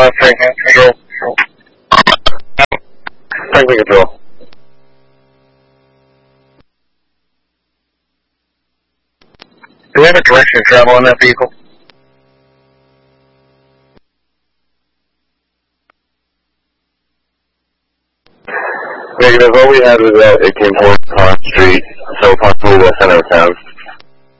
Franklin Control. Franklin Control. Do we have a direction of travel on that vehicle? Negative. All we had was that it came towards Pond Street, so possibly the center of town.